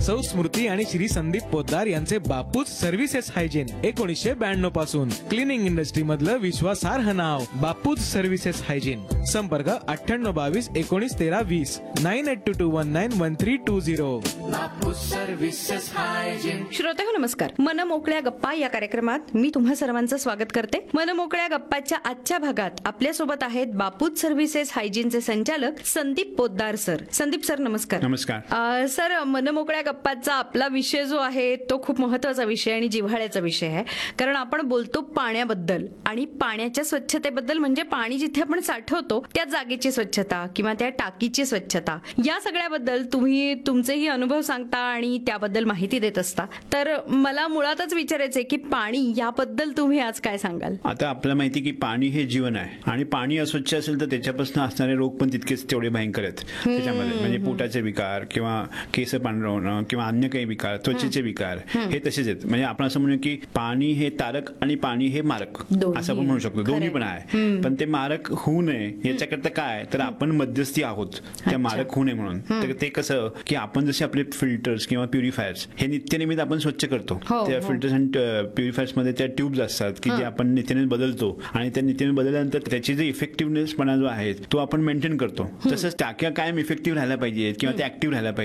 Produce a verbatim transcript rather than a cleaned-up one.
सौ स्मृती आणि श्री संदीप पोद्दार यांचे बापूज सर्व्हिसेस हायजीन एकोणीसशे ब्याण्णव पासून क्लिनिंग इंडस्ट्री मधलं विश्वासार्ह नाव बापूज सर्व्हिसेस हायजीन. संपर्क अठ्ठ्याण्णव बावीस एकोणीस तेरा वीस nine eight to to one nine one three to zero. श्रोते हो नमस्कार. मन मोकळ्या गप्पा या कार्यक्रमात मी तुम्हा सर्वांचं स्वागत करते. मन मोकळ्या गप्पाच्या आजच्या भागात आपल्या सोबत आहेत बापूज सर्व्हिसेस हायजीनचे संचालक संदीप पोद्दार सर. संदीप सर नमस्कार. नमस्कार. अ, सर मन मोकळ्या गप्पाचा आपला विषय जो आहे तो खूप महत्वाचा विषय आणि जिव्हाळ्याचा विषय आहे, कारण आपण बोलतो पाण्याबद्दल आणि पाण्याच्या स्वच्छतेबद्दल. म्हणजे पाणी जिथे आपण साठवतो त्या जागेची स्वच्छता किंवा त्या टाकीची स्वच्छता, या सगळ्याबद्दल तुम्ही तुमचेही अनुभव सांगता आणि त्याबद्दल माहिती देत असता. तर मला मुळातच विचारायचंय की पाणी याबद्दल तुम्ही आज काय सांगाल? आता आपल्याला माहिती की पाणी हे जीवन आहे आणि पाणी अस्वच्छ असेल तर त्याच्यापासून असणारे रोग पण तितकेच तेवढे भयंकर आहेत त्याच्यामध्ये. म्हणजे पोटाचे विकार किंवा केस पांढरं होणं किंवा अन्य काही विकार, त्वचेचे विकार हे तसेच आहेत. म्हणजे आपण असं म्हणू की पाणी हे तारक आणि पाणी हे मारक असं आपण म्हणू शकतो. दोन्ही पण आहे, पण ते मारक होऊ नये याच्याकरता काय तर आपण मध्यस्थी आहोत त्या मारक होऊ नये म्हणून. तर ते कसं की आपण जसे आपले फिल्टर्स किंवा प्युरिफायर्स हे नित्यनियमित आपण स्वच्छ करतो. त्या फिल्टर्स आणि प्युरिफायर्स मध्ये त्या ट्यूब्स असतात की जे आपण नित्यने बदलतो आणि त्या नित्यने बदलल्यानंतर त्याची जे इफेक्टिव्हनेसपणा जो आहे तो आपण मेंटेन करतो. तसंच टाक्या कायम इफेक्टिव्ह राहायला पाहिजेत किंवा त्या ऍक्टिव्ह राहायला पाहिजे.